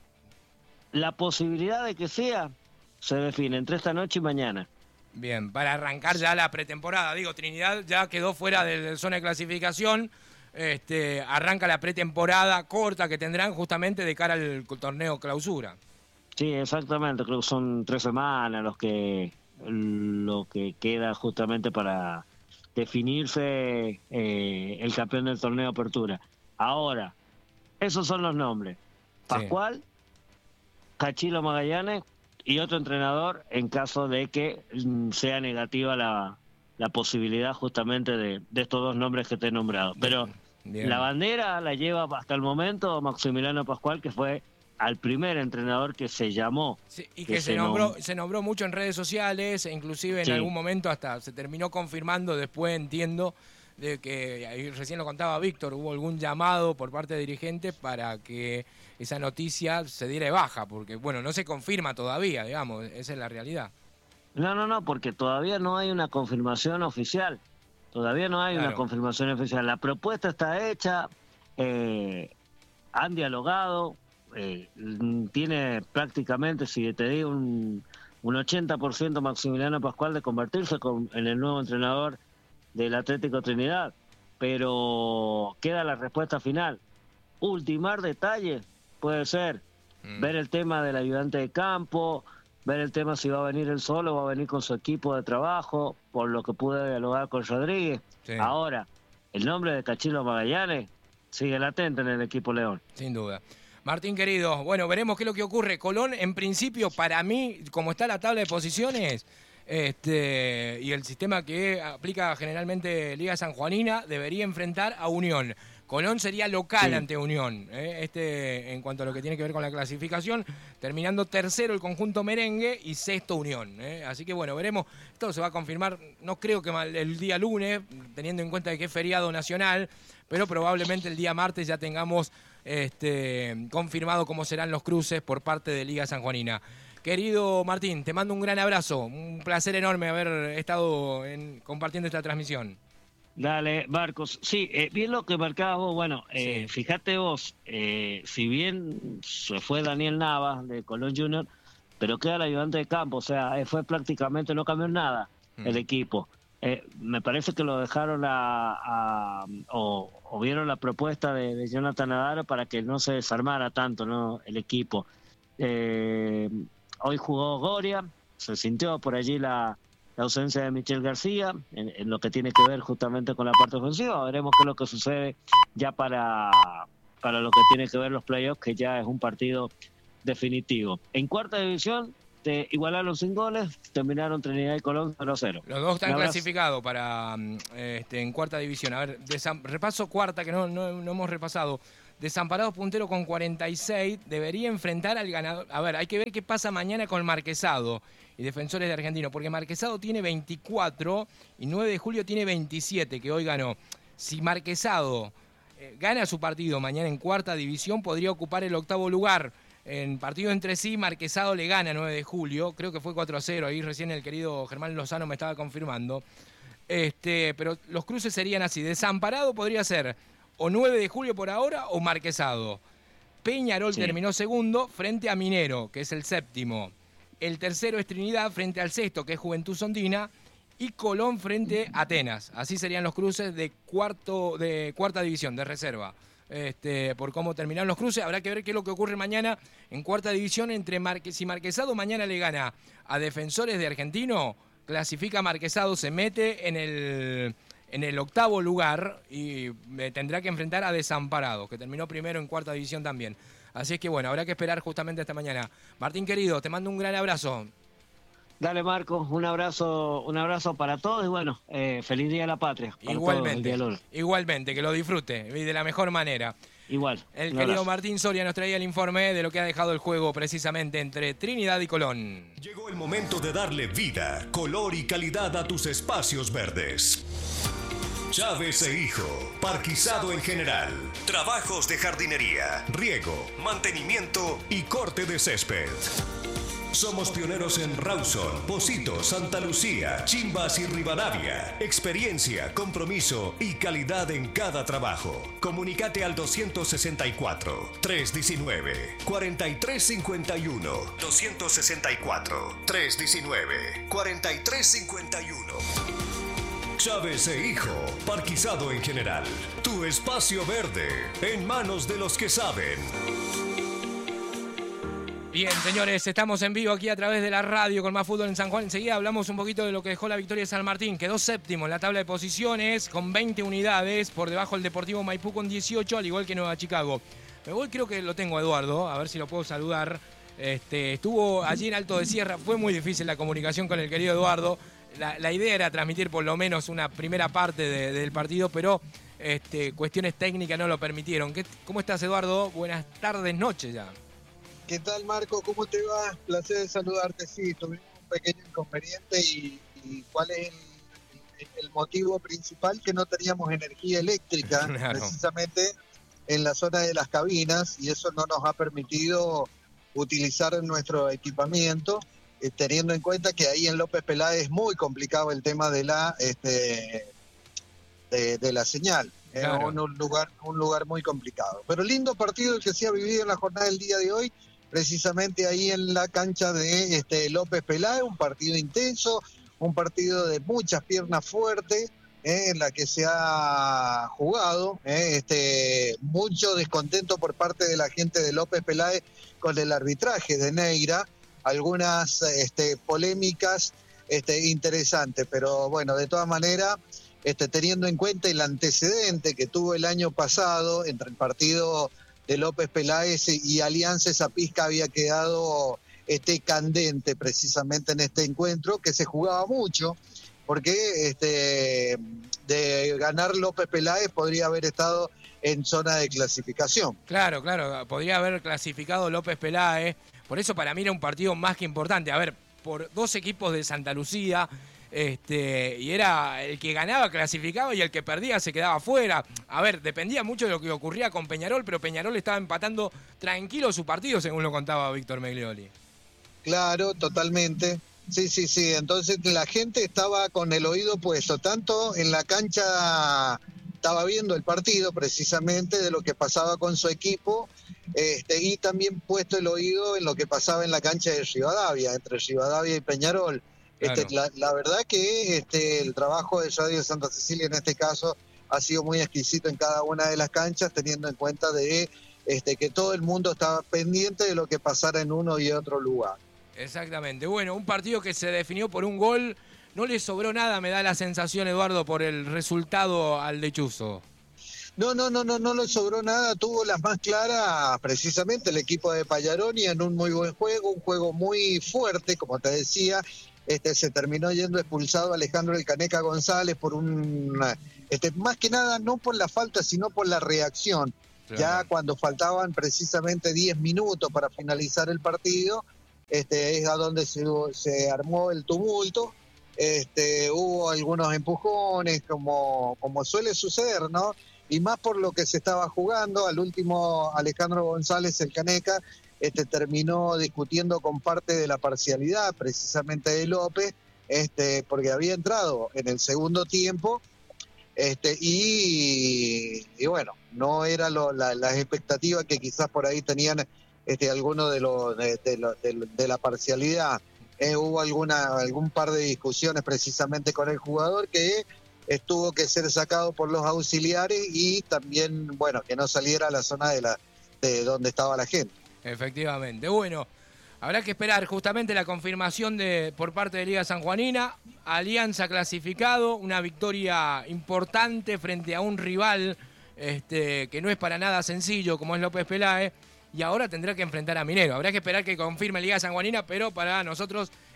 la posibilidad de que sea se define entre esta noche y mañana. Bien, para arrancar ya la pretemporada. Digo, Trinidad ya quedó fuera de la zona de clasificación. Este, arranca la pretemporada corta que tendrán justamente de cara al torneo clausura. Sí, exactamente. Creo que son tres semanas los que lo que queda justamente para definirse eh, el campeón del torneo de apertura. Ahora, esos son los nombres. Pascual, sí. Cachilo Magallanes y otro entrenador en caso de que mm, sea negativa la, la posibilidad justamente de, de estos dos nombres que te he nombrado. Pero bien. La bandera la lleva hasta el momento Maximiliano Pascual, que fue al primer entrenador que se llamó. Sí, y que, que se, se, nombró, nom- se nombró mucho en redes sociales, e inclusive en sí. algún momento hasta se terminó confirmando, después entiendo, de que, ahí recién lo contaba Víctor, hubo algún llamado por parte de dirigentes para que esa noticia se diera de baja, porque bueno, no se confirma todavía, digamos, esa es la realidad. No, no, no, porque todavía no hay una confirmación oficial, todavía no hay claro. una confirmación oficial. La propuesta está hecha, eh, han dialogado, Eh, tiene prácticamente, si te digo, un, un ochenta por ciento Maximiliano Pascual de convertirse con, en el nuevo entrenador del Atlético Trinidad, pero queda la respuesta final. Ultimar detalles, puede ser mm. ver el tema del ayudante de campo, ver el tema si va a venir él solo o va a venir con su equipo de trabajo, por lo que pude dialogar con Rodríguez. Sí. Ahora, el nombre de Cachilo Magallanes sigue latente en el equipo León. Sin duda. Martín, querido, bueno, veremos qué es lo que ocurre. Colón, en principio, para mí, como está la tabla de posiciones este, y el sistema que aplica generalmente Liga Sanjuanina, debería enfrentar a Unión. Colón sería local sí. ante Unión, ¿eh? este en cuanto a lo que tiene que ver con la clasificación, terminando tercero el conjunto merengue y sexto Unión. ¿eh? Así que bueno, veremos, esto se va a confirmar, no creo que el día lunes, teniendo en cuenta que es feriado nacional, pero probablemente el día martes ya tengamos este, confirmado cómo serán los cruces por parte de Liga Sanjuanina. Querido Martín, te mando un gran abrazo, un placer enorme haber estado en, compartiendo esta transmisión. Dale, Marcos. Sí, eh, bien lo que marcabas vos. Bueno, eh, sí. fíjate vos, eh, si bien se fue Daniel Navas de Colón Junior, pero queda el ayudante de campo, o sea, eh, fue prácticamente, no cambió nada mm. el equipo. Eh, me parece que lo dejaron a, a o, o vieron la propuesta de, de Jonathan Adaro para que no se desarmara tanto, ¿no? El equipo. Eh, hoy jugó Goria, se sintió por allí la, la ausencia de Michel García, en, en lo que tiene que ver justamente con la parte ofensiva. Veremos qué es lo que sucede ya para, para lo que tiene que ver los playoffs, que ya es un partido definitivo. En cuarta división, te igualaron sin goles, terminaron Trinidad y Colón cero a cero. Los dos están clasificados para este, en cuarta división. A ver, desam- repaso cuarta, que no, no, no hemos repasado. Desamparados puntero con cuarenta y seis, debería enfrentar al ganador. A ver, hay que ver qué pasa mañana con Marquesado y Defensores de Argentino, porque Marquesado tiene veinticuatro y nueve de julio tiene veintisiete, que hoy ganó. Si Marquesado eh, gana su partido mañana en cuarta división, podría ocupar el octavo lugar. En partido entre sí, Marquesado le gana nueve de julio, creo que fue cuatro a cero, ahí recién el querido Germán Lozano me estaba confirmando. Este, pero los cruces serían así, Desamparado podría ser o nueve de julio por ahora o Marquesado. Peñarol sí. terminó segundo frente a Minero, que es el séptimo. El tercero es Trinidad frente al sexto, que es Juventud Sondina, y Colón frente a Atenas. Así serían los cruces de cuarto de cuarta división, de reserva. Este, por cómo terminaron los cruces, habrá que ver qué es lo que ocurre mañana en cuarta división entre Marque, si Marquesado mañana le gana a Defensores de Argentino, clasifica Marquesado, se mete en el, en el octavo lugar y eh, tendrá que enfrentar a Desamparados, que terminó primero en cuarta división también. Así es que bueno, habrá que esperar justamente hasta mañana. Martín querido, te mando un gran abrazo. Dale, Marco, un abrazo, un abrazo para todos y bueno, eh, feliz Día de la Patria. Para Igualmente, todos, igualmente, que lo disfrute y de la mejor manera. Igual. El querido abrazo. Martín Soria nos traía el informe de lo que ha dejado el juego precisamente entre Trinidad y Colón. Llegó el momento de darle vida, color y calidad a tus espacios verdes. Chávez e Hijo, parquizado en general. Trabajos de jardinería, riego, mantenimiento y corte de césped. Somos pioneros en Rawson, Pocito, Santa Lucía, Chimbas y Rivadavia. Experiencia, compromiso y calidad en cada trabajo. Comunicate al doscientos sesenta y cuatro, trescientos diecinueve, cuarenta y tres cincuenta y uno. doscientos sesenta y cuatro, trescientos diecinueve, cuarenta y tres cincuenta y uno. Chávez e Hijo, parquizado en general. Tu espacio verde, en manos de los que saben. Bien, señores, estamos en vivo aquí a través de la radio con Más Fútbol en San Juan. Enseguida hablamos un poquito de lo que dejó la victoria de San Martín. Quedó séptimo en la tabla de posiciones con veinte unidades. Por debajo el Deportivo Maipú con dieciocho, al igual que Nueva Chicago. Me voy, creo que lo tengo a Eduardo, a ver si lo puedo saludar. Este, estuvo allí en Alto de Sierra. Fue muy difícil la comunicación con el querido Eduardo. La, la idea era transmitir por lo menos una primera parte de, del partido, pero este, cuestiones técnicas no lo permitieron. ¿Qué, ¿Cómo estás, Eduardo? Buenas tardes, noches ya. ¿Qué tal, Marco? ¿Cómo te va? Placer de saludarte. Sí, tuvimos un pequeño inconveniente y, y ¿cuál es el, el motivo principal? Que no teníamos energía eléctrica, claro, precisamente en la zona de las cabinas, y eso no nos ha permitido utilizar nuestro equipamiento, eh, teniendo en cuenta que ahí en López Peláez es muy complicado el tema de la este, de, de la señal. Es claro. un, un lugar un lugar muy complicado. Pero lindo partido el que se ha vivido en la jornada del día de hoy, precisamente ahí en la cancha de este, López Peláez, un partido intenso, un partido de muchas piernas fuertes, eh, en la que se ha jugado, eh, este, mucho descontento por parte de la gente de López Peláez con el arbitraje de Neira, algunas este, polémicas este, interesantes, pero bueno, de todas maneras, este, teniendo en cuenta el antecedente que tuvo el año pasado entre el partido de López Peláez y Alianza, esa pizca había quedado este, candente precisamente en este encuentro, que se jugaba mucho, porque este, de ganar López Peláez podría haber estado en zona de clasificación. Claro, claro, podría haber clasificado López Peláez, por eso para mí era un partido más que importante. A ver, por dos equipos de Santa Lucía, Este, y era el que ganaba clasificaba y el que perdía se quedaba fuera. A ver, dependía mucho de lo que ocurría con Peñarol, pero Peñarol estaba empatando tranquilo su partido, según lo contaba Víctor Meglioli. Claro, totalmente. Sí, sí, sí. Entonces la gente estaba con el oído puesto, tanto en la cancha, estaba viendo el partido precisamente de lo que pasaba con su equipo, este, y también puesto el oído en lo que pasaba en la cancha de Rivadavia, entre Rivadavia y Peñarol. Este, claro. la, la verdad que este, el trabajo de Radio Santa Cecilia en este caso ha sido muy exquisito en cada una de las canchas, teniendo en cuenta de este, que todo el mundo estaba pendiente de lo que pasara en uno y otro lugar. Exactamente. Bueno, un partido que se definió por un gol. No le sobró nada, me da la sensación, Eduardo, por el resultado al lechuzo. No, no, no, no, no le sobró nada. Tuvo las más claras precisamente el equipo de Payaroni en un muy buen juego, un juego muy fuerte, como te decía. Este, se terminó yendo expulsado Alejandro El Caneca González por un, este, más que nada no por la falta, sino por la reacción. Claro. Ya cuando faltaban precisamente diez minutos para finalizar el partido, este, es a donde se, se armó el tumulto. Este, hubo algunos empujones, como, como suele suceder, ¿no? Y más por lo que se estaba jugando. Al último, Alejandro González El Caneca Este, terminó discutiendo con parte de la parcialidad precisamente de López, este, porque había entrado en el segundo tiempo, este, y, y bueno, no era lo, la, las expectativas que quizás por ahí tenían este, algunos de, los de, de, de, de la parcialidad. Eh, hubo alguna algún par de discusiones precisamente con el jugador que tuvo que ser sacado por los auxiliares y también, bueno, que no saliera a la zona de, la, de donde estaba la gente. Efectivamente. Bueno, habrá que esperar justamente la confirmación de por parte de Liga Sanjuanina. Alianza clasificado, una victoria importante frente a un rival este, que no es para nada sencillo como es López Peláez, y ahora tendrá que enfrentar a Minero. Habrá que esperar que confirme Liga Sanjuanina, pero para nosotros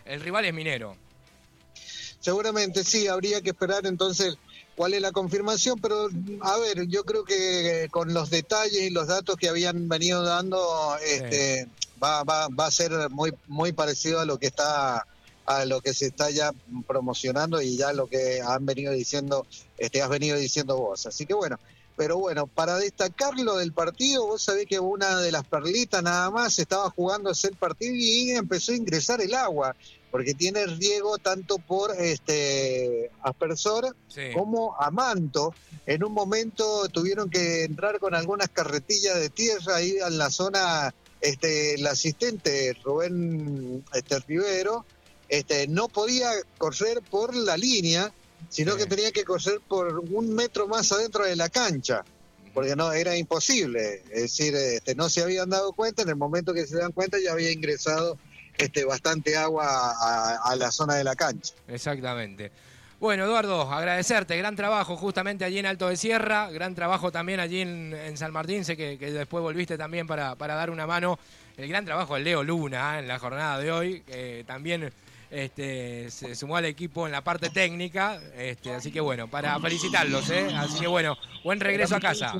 el rival es Minero. Seguramente sí, habría que esperar entonces cuál es la confirmación, pero a ver, yo creo que con los detalles y los datos que habían venido dando, este, sí. va, va, va a ser muy, muy parecido a lo que está, a lo que se está ya promocionando y ya lo que han venido diciendo, este, has venido diciendo vos. Así que bueno, pero bueno, para destacar lo del partido, vos sabés que una de las perlitas nada más estaba jugándose el partido y empezó a ingresar el agua, porque tiene riego tanto por este aspersor sí. como a manto. En un momento tuvieron que entrar con algunas carretillas de tierra ahí en la zona, este, el asistente Rubén este, Rivero, este, no podía correr por la línea, sino sí. que tenía que correr por un metro más adentro de la cancha, porque no era imposible. Es decir, este, no se habían dado cuenta, en el momento que se dan cuenta ya había ingresado Este, bastante agua a, a la zona de la cancha. Exactamente. Bueno, Eduardo, agradecerte, gran trabajo justamente allí en Alto de Sierra, gran trabajo también allí en, en San Martín, sé que, que después volviste también para, para dar una mano, el gran trabajo de Leo Luna ¿eh? en la jornada de hoy, que también este, se sumó al equipo en la parte técnica, este, así que bueno, para felicitarlos, ¿eh? Así que bueno, buen regreso a casa.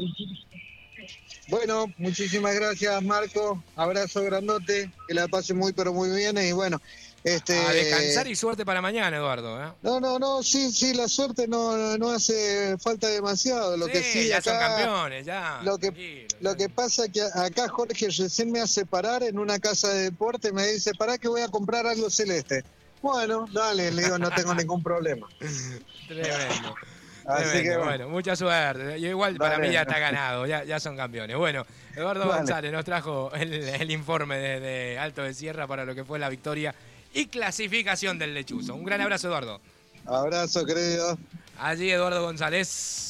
Bueno, muchísimas gracias, Marco. Abrazo grandote, que la pase muy, pero muy bien. Y bueno, este... a descansar y suerte para mañana, Eduardo. ¿eh? No, no, no, sí, sí, la suerte no, no hace falta demasiado. Lo sí, que sí, ya acá, son campeones, ya. Lo que, tranquilo, lo que pasa es que acá Jorge recién me hace parar en una casa de deporte, me dice, pará que voy a comprar algo celeste. Bueno, dale, le digo, no tengo ningún problema. Tremendo. Así Tremendo, que bueno. bueno, mucha suerte. Igual para Dale. mí ya está ganado, ya, ya son campeones. Bueno, Eduardo Dale. González nos trajo el, el informe de, de Alto de Sierra para lo que fue la victoria y clasificación del Lechuzo. Un gran abrazo, Eduardo. Abrazo, querido. Allí Eduardo González.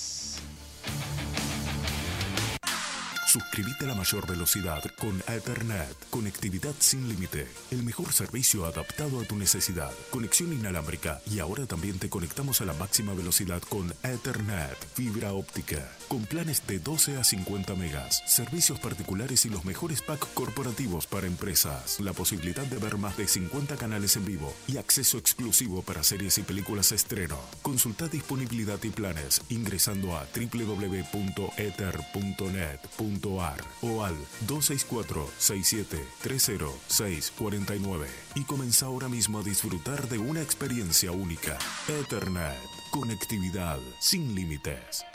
Suscríbete a la mayor velocidad con Ethernet. Conectividad sin límite. El mejor servicio adaptado a tu necesidad. Conexión inalámbrica. Y ahora también te conectamos a la máxima velocidad con Ethernet. Fibra óptica. Con planes de doce a cincuenta megas. Servicios particulares y los mejores packs corporativos para empresas. La posibilidad de ver más de cincuenta canales en vivo. Y acceso exclusivo para series y películas estreno. Consulta disponibilidad y planes ingresando a doble u doble u doble u punto ether punto net punto ar o al dos seis cuatro, seis siete tres cero, seis cuatro nueve y comienza ahora mismo a disfrutar de una experiencia única. Ethernet, conectividad sin límites.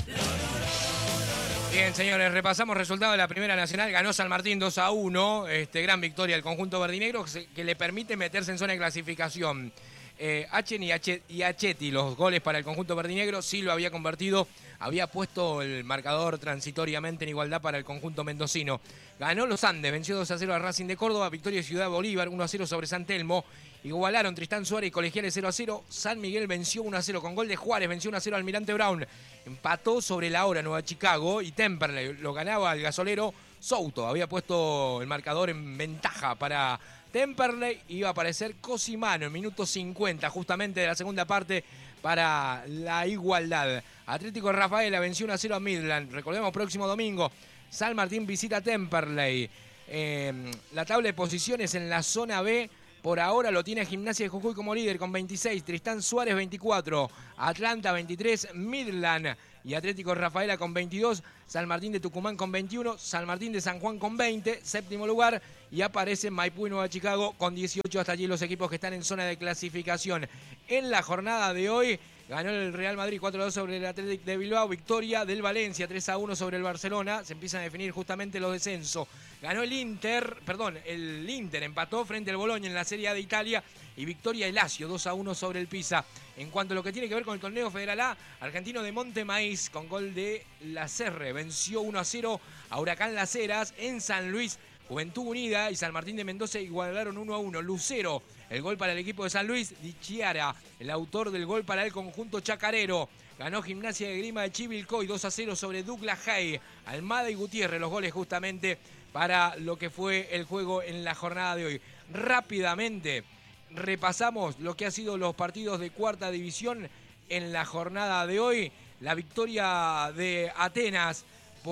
Bien, señores, repasamos resultados de la Primera Nacional. Ganó San Martín dos a uno, este, gran victoria del conjunto verdinegro que, se, que le permite meterse en zona de clasificación. Eh, Achen y, H y Achetti, los goles para el conjunto verdinegro, sí lo había convertido, había puesto el marcador transitoriamente en igualdad para el conjunto mendocino. Ganó Los Andes, venció dos a cero a Racing de Córdoba, victoria de Ciudad Bolívar, uno a cero sobre San Telmo. Igualaron Tristán Suárez y Colegiales cero a cero. San Miguel venció uno a cero con gol de Juárez, venció uno a cero al Almirante Brown. Empató sobre la hora Nueva Chicago y Temperley lo ganaba el gasolero Souto. Había puesto el marcador en ventaja para Temperley. Iba a aparecer Cosimano en minuto cincuenta justamente de la segunda parte para la igualdad. Atlético Rafaela venció uno a cero a Midland. Recordemos, próximo domingo San Martín visita Temperley. Eh, la tabla de posiciones en la zona B por ahora lo tiene Gimnasia de Jujuy como líder con veintiséis, Tristán Suárez veinticuatro, Atlanta veintitrés, Midland y Atlético Rafaela con veintidós, San Martín de Tucumán con veintiuno, San Martín de San Juan con veinte, séptimo lugar, y aparece Maipú y Nueva Chicago con dieciocho. Hasta allí los equipos que están en zona de clasificación. En la jornada de hoy ganó el Real Madrid cuatro a dos sobre el Athletic de Bilbao, victoria del Valencia tres a uno sobre el Barcelona, se empiezan a definir justamente los descensos. Ganó el Inter, perdón, el Inter empató frente al Bologna en la Serie A de Italia y victoria del Lazio dos a uno sobre el Pisa. En cuanto a lo que tiene que ver con el torneo Federal A, Argentino de Monte Maíz con gol de Lacerre venció uno a cero a Huracán Las Heras en San Luis. Juventud Unida y San Martín de Mendoza igualaron uno a uno. Lucero, el gol para el equipo de San Luis. Di Chiara, el autor del gol para el conjunto chacarero. Ganó Gimnasia de Grima de Chivilcoy dos a cero sobre Douglas Hay. Almada y Gutiérrez, los goles justamente para lo que fue el juego en la jornada de hoy. Rápidamente repasamos lo que han sido los partidos de cuarta división en la jornada de hoy. La victoria de Atenas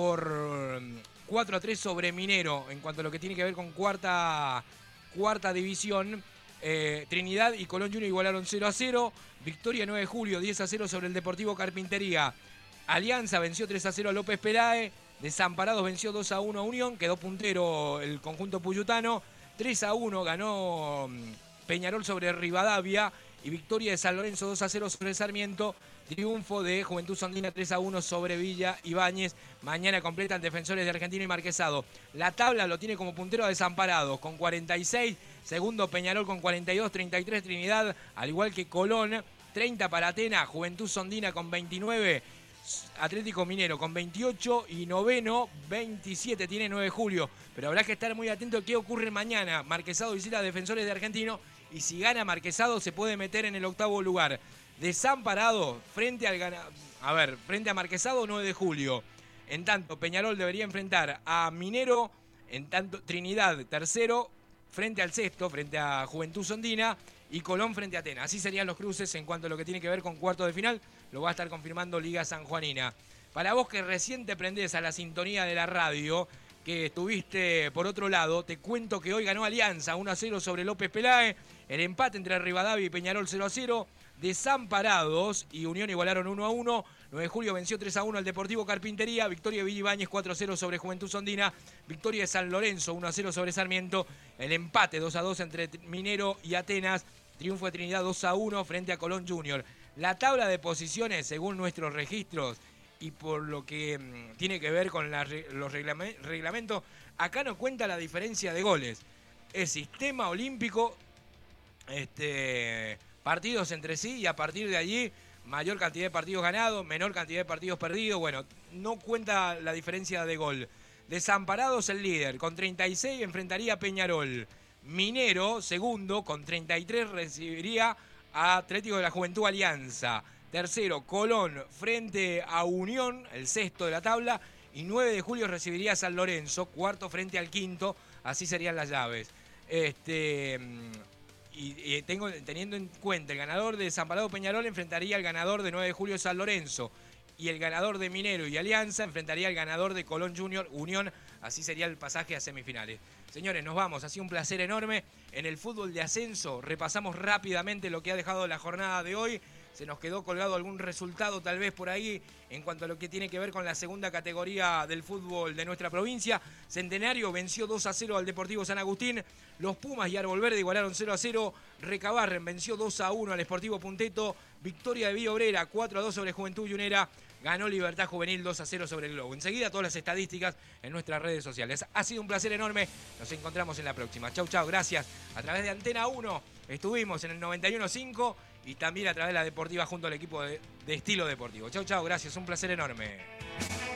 por cuatro a tres sobre Minero en cuanto a lo que tiene que ver con cuarta, cuarta división. Eh, Trinidad y Colón Junior igualaron cero a cero. Victoria nueve de julio, diez a cero sobre el Deportivo Carpintería. Alianza venció tres a cero a López Pelae. Desamparados venció dos a uno a Unión. Quedó puntero el conjunto puyutano. tres a uno ganó Peñarol sobre Rivadavia. Y victoria de San Lorenzo dos a cero sobre Sarmiento. Triunfo de Juventud Sondina tres a uno sobre Villa Ibáñez. Mañana completan Defensores de Argentino y Marquesado. La tabla lo tiene como puntero a Desamparados con cuarenta y seis. Segundo Peñarol con cuarenta y dos, treinta y tres Trinidad, al igual que Colón. treinta para Atenas, Juventud Sondina con veintinueve. Atlético Minero con veintiocho y noveno, veintisiete tiene nueve de julio. Pero habrá que estar muy atento a qué ocurre mañana. Marquesado visita a Defensores de Argentino y si gana Marquesado se puede meter en el octavo lugar. Desamparado frente al gana... a ver, frente a Marquesado nueve de julio. En tanto, Peñarol debería enfrentar a Minero, en tanto Trinidad tercero frente al sexto, frente a Juventud Sondina, y Colón frente a Atenas. Así serían los cruces en cuanto a lo que tiene que ver con cuartos de final. Lo va a estar confirmando Liga Sanjuanina. Para vos que recién te prendés a la sintonía de la radio, que estuviste por otro lado, te cuento que hoy ganó Alianza uno a cero sobre López Pelae. El empate entre Rivadavia y Peñarol cero a cero. Desamparados y Unión igualaron uno a uno. nueve de julio venció tres a uno al Deportivo Carpintería. Victoria de Villa Ibáñez cuatro a cero sobre Juventud Sondina. Victoria de San Lorenzo uno a cero sobre Sarmiento. El empate dos a dos entre Minero y Atenas. Triunfo de Trinidad dos a uno frente a Colón Junior. La tabla de posiciones, según nuestros registros y por lo que mmm, tiene que ver con la, los reglame, reglamentos, acá no cuenta la diferencia de goles. Es sistema olímpico, este, partidos entre sí, y a partir de allí mayor cantidad de partidos ganados, menor cantidad de partidos perdidos. Bueno, no cuenta la diferencia de gol. Desamparados el líder, con treinta y seis enfrentaría a Peñarol. Minero, segundo, con treinta y tres recibiría a Atlético de la Juventud Alianza. Tercero, Colón frente a Unión, el sexto de la tabla. Y nueve de julio recibiría a San Lorenzo, cuarto frente al quinto. Así serían las llaves. Este... Y, y tengo, teniendo en cuenta, el ganador de Desamparado Peñarol enfrentaría al ganador de nueve de julio San Lorenzo. Y el ganador de Minero y Alianza enfrentaría al ganador de Colón Junior Unión. Así sería el pasaje a semifinales. Señores, nos vamos. Ha sido un placer enorme. En el fútbol de ascenso repasamos rápidamente lo que ha dejado la jornada de hoy. Se nos quedó colgado algún resultado tal vez por ahí en cuanto a lo que tiene que ver con la segunda categoría del fútbol de nuestra provincia. Centenario venció dos a cero al Deportivo San Agustín. Los Pumas y Árbol Verde igualaron cero a cero. Recabarren venció dos a uno al Sportivo Punteto. Victoria de Villa Obrera cuatro a dos sobre Juventud Yunera. Ganó Libertad Juvenil dos a cero sobre el Globo. Enseguida todas las estadísticas en nuestras redes sociales. Ha sido un placer enorme. Nos encontramos en la próxima. Chau, chau. Gracias. A través de Antena uno estuvimos en el noventa y uno punto cinco y también a través de la Deportiva junto al equipo de, de Estilo Deportivo. Chau, chau. Gracias. Un placer enorme.